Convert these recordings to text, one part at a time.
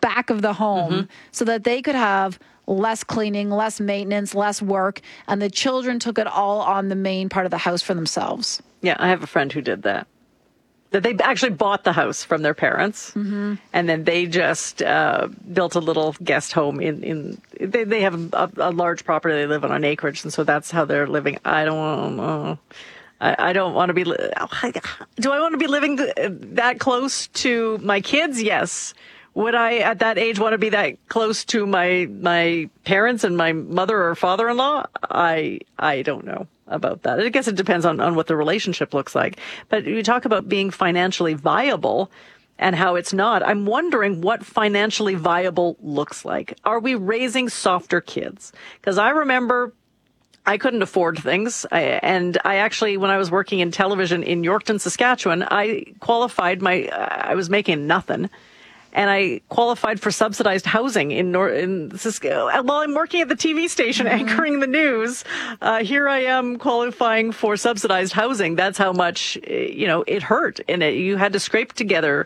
back of the home so that they could have less cleaning, less maintenance, less work, and the children took it all on the main part of the house for themselves. Yeah, I have a friend who did that. That they actually bought the house from their parents, and then they just built a little guest home they have a large property they live on acreage, and so that's how they're living. I don't know. I don't want to be. Do I want to be living that close to my kids? Yes. Would I, at that age, want to be that close to my parents and my mother or father-in-law? I don't know about that. I guess it depends on what the relationship looks like. But you talk about being financially viable and how it's not. I'm wondering what financially viable looks like. Are we raising softer kids? Because I remember I couldn't afford things. And I actually, when I was working in television in Yorkton, Saskatchewan, I qualified I was making nothing. And I qualified for subsidized housing in Saskatchewan. While I'm working at the TV station anchoring the news, here I am qualifying for subsidized housing. That's how much, it hurt. And you had to scrape together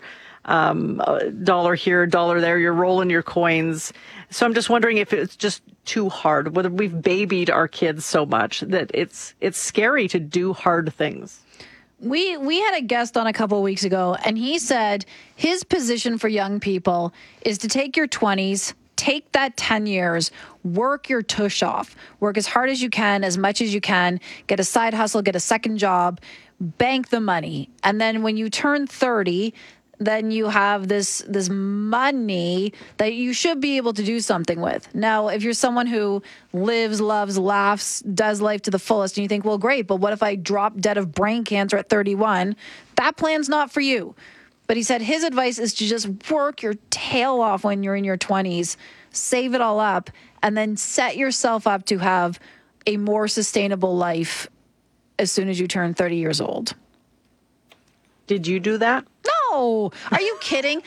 a dollar here, a dollar there. You're rolling your coins. So I'm just wondering if it's just too hard, whether we've babied our kids so much that it's scary to do hard things. We had a guest on a couple of weeks ago, and he said his position for young people is to take your 20s, take that 10 years, work your tush off, work as hard as you can, as much as you can, get a side hustle, get a second job, bank the money. And then when you turn 30, then you have this money that you should be able to do something with. Now, if you're someone who lives, loves, laughs, does life to the fullest, and you think, well, great, but what if I drop dead of brain cancer at 31? That plan's not for you. But he said his advice is to just work your tail off when you're in your 20s, save it all up, and then set yourself up to have a more sustainable life as soon as you turn 30 years old. Did you do that? No. Are you kidding?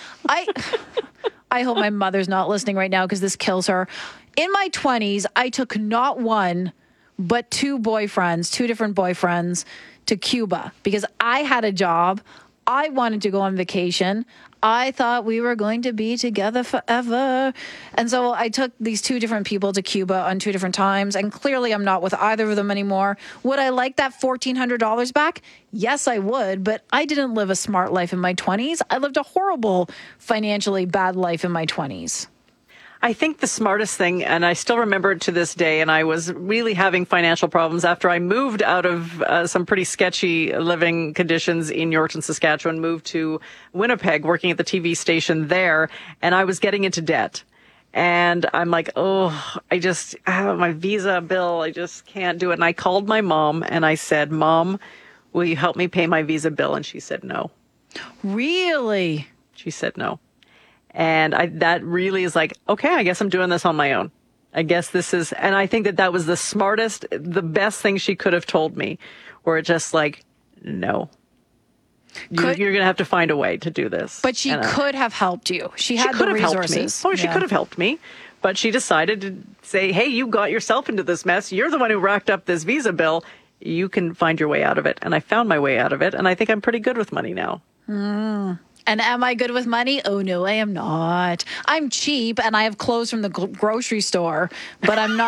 I hope my mother's not listening right now because this kills her. In my 20s, I took not one, but two different boyfriends to Cuba because I had a job. I wanted to go on vacation. I thought we were going to be together forever. And so I took these two different people to Cuba on two different times. And clearly I'm not with either of them anymore. Would I like that $1,400 back? Yes, I would. But I didn't live a smart life in my 20s. I lived a horrible, financially bad life in my 20s. I think the smartest thing, and I still remember it to this day, and I was really having financial problems after I moved out of some pretty sketchy living conditions in Yorkton, Saskatchewan, moved to Winnipeg, working at the TV station there, and I was getting into debt. And I'm like, I have my visa bill, I just can't do it. And I called my mom, and I said, Mom, will you help me pay my visa bill? And she said no. Really? She said no. And that really is like, okay, I guess I'm doing this on my own. I guess this is, and I think that was the smartest, the best thing she could have told me, where it's just like, no, you're going to have to find a way to do this. But she could have helped you. She had the resources. She could have helped me, but she decided to say, hey, you got yourself into this mess. You're the one who racked up this visa bill. You can find your way out of it. And I found my way out of it. And I think I'm pretty good with money now. And am I good with money? Oh, no, I am not. I'm cheap and I have clothes from the grocery store, but I'm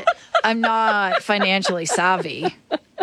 not financially savvy.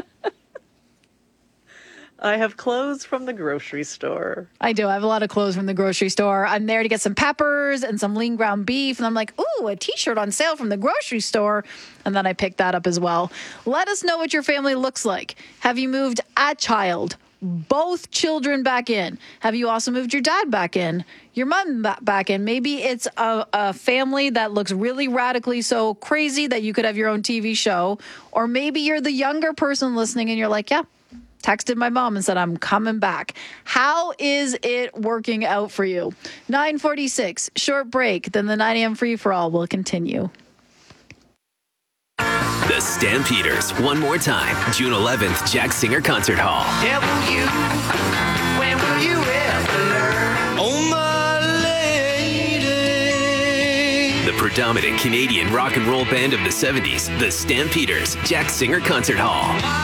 I have clothes from the grocery store. I do. I have a lot of clothes from the grocery store. I'm there to get some peppers and some lean ground beef. And I'm like, ooh, a T-shirt on sale from the grocery store. And then I picked that up as well. Let us know what your family looks like. Have you moved a child? Both children back in? Have you also moved your dad back in? Your mom back in? Maybe it's a family that looks really radically so crazy that you could have your own TV show. Or maybe you're the younger person listening and you're like, yeah, texted my mom and said, I'm coming back. How is it working out for you? 9:46, short break. Then the 9 a.m. free-for-all will continue. The Stampeders, one more time, June 11th, Jack Singer Concert Hall. When will you ever learn? Oh, my lady. The predominant Canadian rock and roll band of the 70s, the Stampeders, Jack Singer Concert Hall.